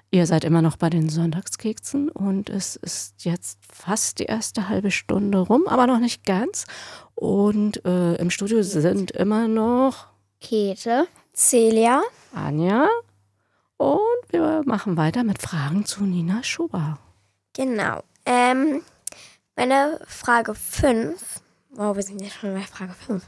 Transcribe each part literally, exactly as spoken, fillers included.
Ihr seid immer noch bei den Sonntagskeksen und es ist jetzt fast die erste halbe Stunde rum, aber noch nicht ganz. Und äh, im Studio sind immer noch Käthe, Celia, Anja und wir machen weiter mit Fragen zu Nina Schuber. Genau. Ähm, meine Frage fünf. Wow, wir sind ja schon bei Frage fünf.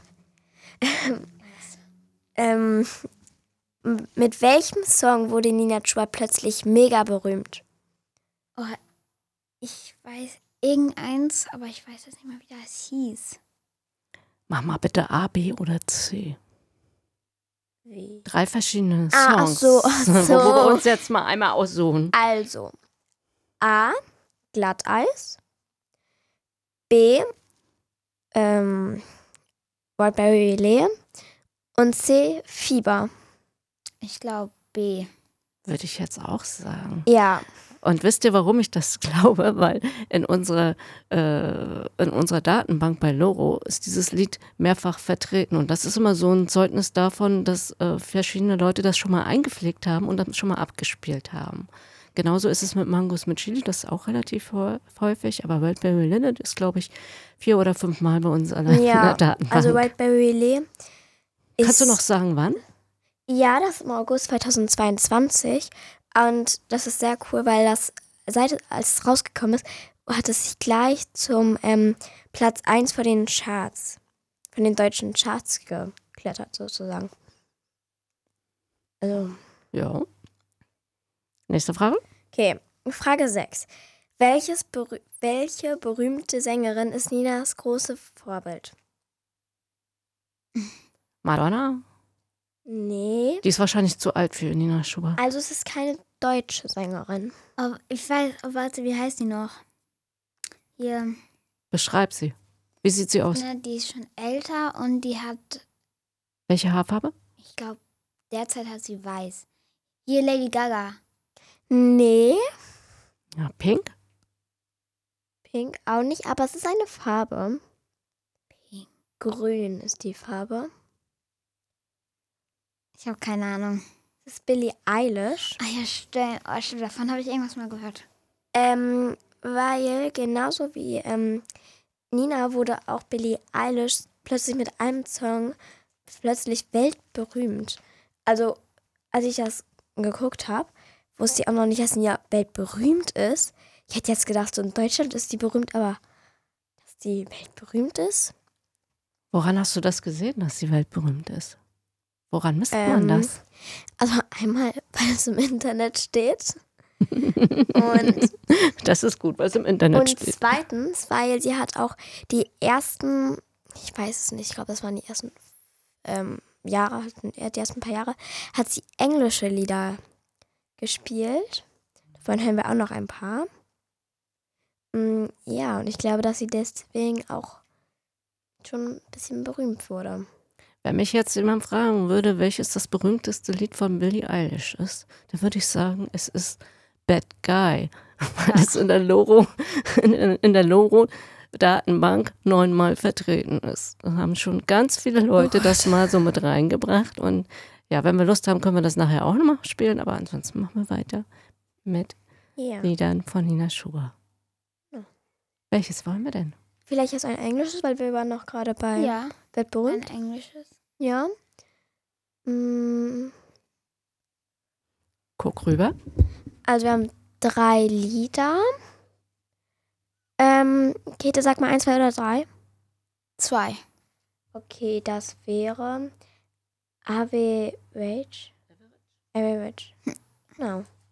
ähm, mit welchem Song wurde Nina Schuber plötzlich mega berühmt? Oh, ich weiß irgendeins, aber ich weiß jetzt nicht mehr, wie das hieß. Mach mal bitte A, B oder C. Wie? Drei verschiedene Songs, Ah, ach so, ach so. wo wir uns jetzt mal einmal aussuchen. Also, A, Glatteis, B, ähm, Wildberry Lea und C, Fieber. Ich glaube B. Würde ich jetzt auch sagen. Ja. Und wisst ihr, warum ich das glaube? Weil in unserer, äh, in unserer Datenbank bei Loro ist dieses Lied mehrfach vertreten. Und das ist immer so ein Zeugnis davon, dass äh, verschiedene Leute das schon mal eingepflegt haben und dann schon mal abgespielt haben. Genauso ist es mit Mangos mit Chili, das ist auch relativ häufig. Aber Wildberry Linnet ist, glaube ich, vier oder fünf Mal bei uns allein ja, in der Datenbank. Also Wildberry Lea ist... Kannst du noch sagen, wann? Ja, das ist im August zweitausendzweiundzwanzig. Und das ist sehr cool, weil das, seit als es rausgekommen ist, hat es sich gleich zum ähm, Platz eins von den Charts, von den deutschen Charts geklettert sozusagen. Also. Ja. Nächste Frage. Okay, Frage sechs. Welches berü- welche berühmte Sängerin ist Ninas große Vorbild? Madonna? Nee. Die ist wahrscheinlich zu alt für Nina Schuber. Also es ist keine deutsche Sängerin. Oh, ich weiß, oh, warte, wie heißt die noch? Hier. Beschreib sie. Wie sieht sie aus? Ne, die ist schon älter und die hat, Welche Haarfarbe? ich glaube, derzeit hat sie weiß. Hier Lady Gaga. Nee, Ja, pink? pink auch nicht, aber es ist eine Farbe. Pink. Grün ist die Farbe. Ich habe keine Ahnung. Das ist Billie Eilish. Ah ja, stimmt. Oh, stimmt. Davon habe ich irgendwas mal gehört. Ähm, weil genauso wie ähm, Nina wurde auch Billie Eilish plötzlich mit einem Song plötzlich weltberühmt. Also, als ich das geguckt habe, wusste ich auch noch nicht, dass sie ja weltberühmt ist. Ich hätte jetzt gedacht, so in Deutschland ist die berühmt, aber dass die weltberühmt ist? Woran hast du das gesehen, dass sie weltberühmt ist? Woran misst Ähm, man das? Also einmal, weil es im Internet steht. Und, das ist gut, weil es im Internet und steht. zweitens, weil sie hat auch die ersten, ich weiß es nicht, ich glaube, das waren die ersten ähm, Jahre, die ersten paar Jahre, hat sie englische Lieder gespielt. Davon hören wir auch noch ein paar. Mm, ja, und ich glaube, dass sie deswegen auch schon ein bisschen berühmt wurde. Wenn mich jetzt jemand fragen würde, welches das berühmteste Lied von Billie Eilish ist, dann würde ich sagen, es ist Bad Guy, weil es in der Loro, in, in der Loro-Datenbank neunmal vertreten ist. Da haben schon ganz viele Leute oh das mal so mit reingebracht. Und ja, wenn wir Lust haben, können wir das nachher auch nochmal spielen. Aber ansonsten machen wir weiter mit ja. Liedern von Nina Schuber. Ja. Welches wollen wir denn? Vielleicht ist ein englisches, weil wir waren noch gerade bei Ja, weltberühmt. ein englisches. Ja. Mm. Guck rüber. Also wir haben drei Lieder. Ähm, Käthe, sag mal eins, zwei oder drei. Zwei. Okay, das wäre Ave Rage. Ave Rage. Genau.